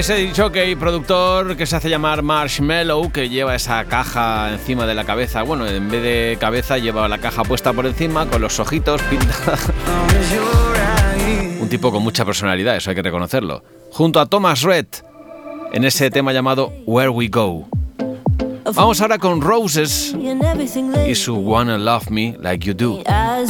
Ese jockey productor que se hace llamar Marshmallow, que lleva esa caja encima de la cabeza. Bueno, en vez de cabeza lleva la caja puesta por encima, con los ojitos pintados. Un tipo con mucha personalidad, eso hay que reconocerlo. Junto a Thomas Rhett, en ese tema llamado Where We Go. Vamos ahora con Roses y su Wanna Love Me Like You Do.